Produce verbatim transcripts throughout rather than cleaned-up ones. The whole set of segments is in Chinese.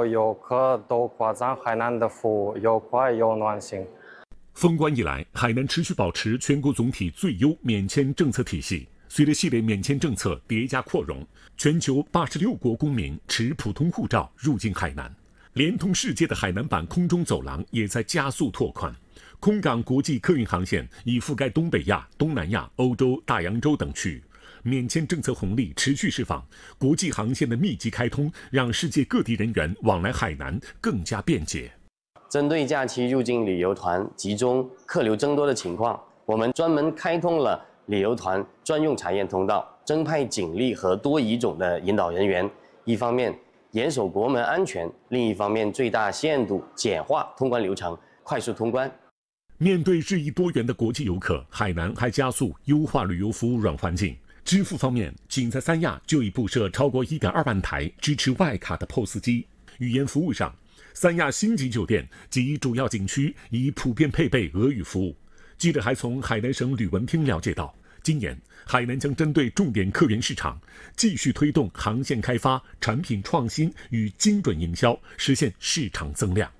国游客都夸赞海南的服务又快又暖心。 封关以来，海南持续保持全国总体最优免签政策体系。随着系列免签政策叠加扩容，全球八十六国公民持普通护照入境海南。连通世界的海南版空中走廊也在加速拓宽。空港国际客运航线已覆盖东北亚、东南亚、欧洲、大洋洲等区。免签政策红利持续释放，国际航线的密集开通，让世界各地人员往来海南更加便捷。 针对假期入境旅游团集中、客流增多的情况，我们专门开通了旅游团专用查验通道，增派警力和多语种的引导人员，一方面严守国门安全，另一方面最大限度简化通关流程，快速通关。 面对日益多元的国际游客，海南还加速优化旅游服务软环境。支付方面，仅在三亚就已布设超过 一点二万台支持外卡的 P O S 机。语言服务上，三亚星级酒店及主要景区已普遍配备俄语服务。记者还从海南省旅文厅了解到，今年海南将针对重点客源市场，继续推动航线开发、产品创新与精准营销，实现市场增量。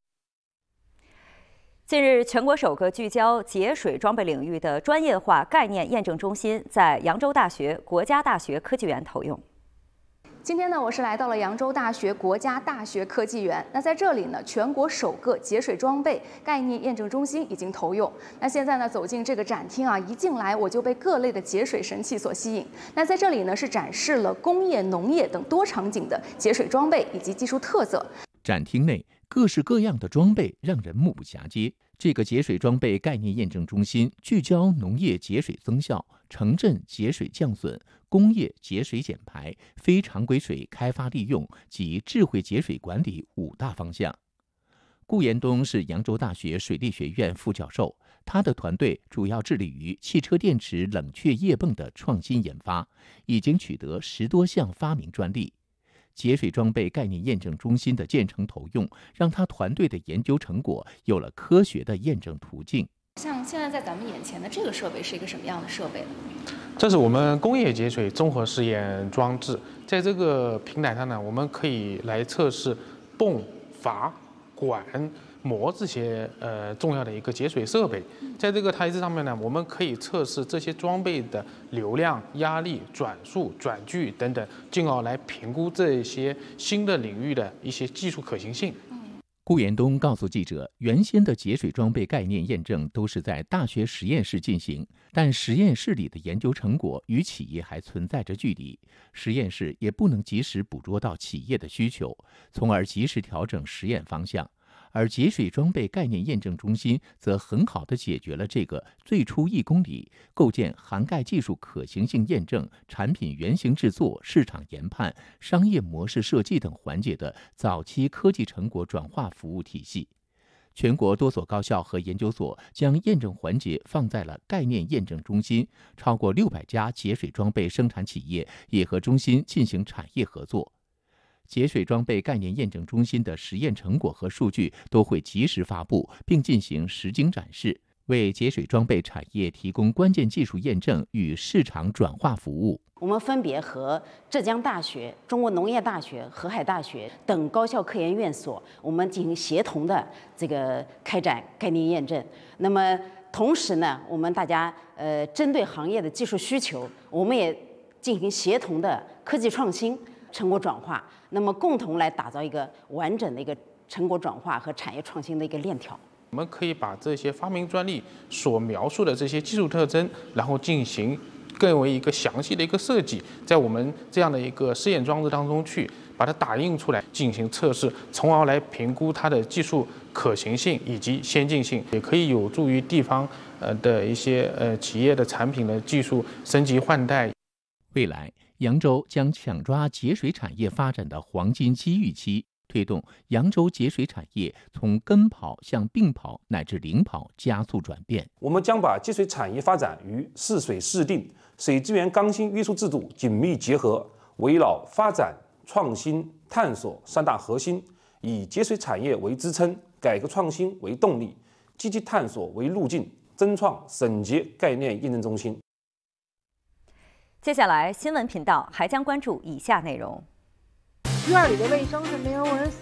近日，全国首个聚焦节水装备领域的专业化概念验证中心在扬州大学国家大学科技园投用。 今天呢，我是来到了扬州大学国家大学科技园。那在这里呢，全国首个节水装备概念验证中心已经投用。那现在呢，走进这个展厅啊，一进来我就被各类的节水神器所吸引。那在这里呢，是展示了工业、农业等多场景的节水装备以及技术特色。 展厅内各式各样的装备让人目不暇接。这个节水装备概念验证中心聚焦农业节水增效、城镇节水降损、工业节水减排、非常规水开发利用及智慧节水管理五大方向。顾延东是扬州大学水利学院副教授，他的团队主要致力于汽车电池冷却液泵的创新研发，已经取得十多项发明专利。节水装备概念验证中心的建成投用，让他团队的研究成果有了科学的验证途径。 像现在在咱们眼前的这个设备是一个什么样的设备呢？ 这是我们工业节水综合试验装置，在这个平台上呢，我们可以来测试泵、阀、管、膜这些呃重要的一个节水设备。在这个台子上面呢，我们可以测试这些装备的流量、压力、转速、转距等等，进而来评估这些新的领域的一些技术可行性。 顾延东告诉记者，原先的节水装备概念验证都是在大学实验室进行，但实验室里的研究成果与企业还存在着距离，实验室也不能及时捕捉到企业的需求，从而及时调整实验方向。而节水装备概念验证中心则很好地解决了这个最初一公里构建涵盖技术可行性验证、产品原型制作、市场研判、商业模式设计等环节的早期科技成果转化服务体系。全国多所高校和研究所将验证环节放在了概念验证中心，超过六百家节水装备生产企业也和中心进行产业合作。节水装备概念验证中心的实验成果和数据都会及时发布，并进行实景展示，为节水装备产业提供关键技术验证与市场转化服务。 我们分别和浙江大学、中国农业大学、河海大学等高校科研院所，我们进行协同的这个开展概念验证。那么同时呢，我们大家呃针对行业的技术需求，我们也进行协同的科技创新、成果转化，那么共同来打造一个完整的一个成果转化和产业创新的一个链条。 我们可以把这些发明专利所描述的这些技术特征，然后进行更为一个详细的一个设计，在我们这样的一个试验装置当中去把它打印出来进行测试，从而来评估它的技术可行性以及先进性，也可以有助于地方呃的一些呃企业的产品的技术升级换代。 未来扬州将抢抓节水产业发展的黄金机遇期，推动扬州节水产业从跟跑向并跑乃至领跑加速转变。 我们将把节水产业发展与试水试定、水资源刚性约束制度紧密结合，围绕发展、创新、探索三大核心，以节水产业为支撑，改革创新为动力，积极探索为路径，增创省节概念验证中心。 接下来，新闻频道还将关注以下内容： 院里的卫生是没有人